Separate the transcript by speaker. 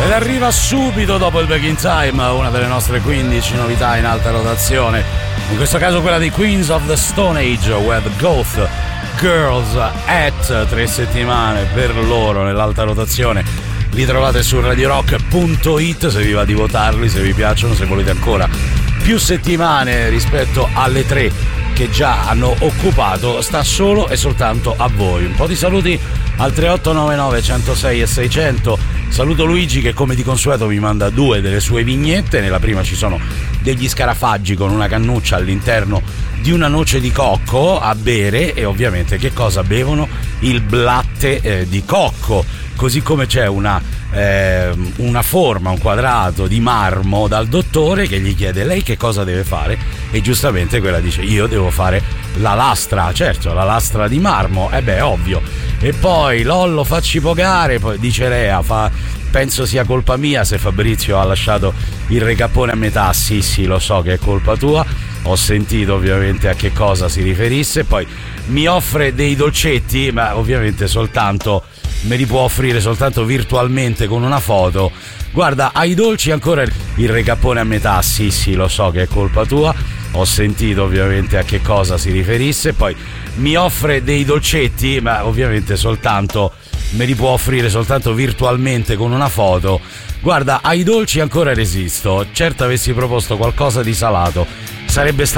Speaker 1: Ed arriva subito dopo il Back in Time una delle nostre 15 novità in alta rotazione, in questo caso quella di Queens of the Stone Age with Goth Girls at 3 settimane per loro nell'alta rotazione. Li trovate su radiorock.it se vi va di votarli, se vi piacciono, se volete ancora più settimane rispetto alle 3 che già hanno occupato, sta solo e soltanto a voi. Un po' di saluti al 3899 106 e 600. Saluto Luigi che come di consueto mi manda 2 delle sue vignette. Nella prima ci sono degli scarafaggi con una cannuccia all'interno di una noce di cocco a bere, e ovviamente che cosa bevono? Il blatte di cocco. Così come c'è una forma, un quadrato di marmo dal dottore che gli chiede lei che cosa deve fare, e giustamente quella dice io devo fare la lastra, certo, la lastra di marmo, ovvio. E poi Lollo facci pogare, poi dice Lea penso sia colpa mia se Fabrizio ha lasciato il recappone a metà. Sì, lo so che è colpa tua, ho sentito ovviamente a che cosa si riferisse. Poi mi offre dei dolcetti, ma ovviamente soltanto me li può offrire soltanto virtualmente con una foto. Guarda, ai dolci ancora il recappone a metà. Sì, lo so che è colpa tua, ho sentito ovviamente a che cosa si riferisse. Poi mi offre dei dolcetti, ma ovviamente soltanto me li può offrire soltanto virtualmente con una foto. Guarda, ai dolci ancora resisto. Certo avessi proposto qualcosa di salato sarebbe stato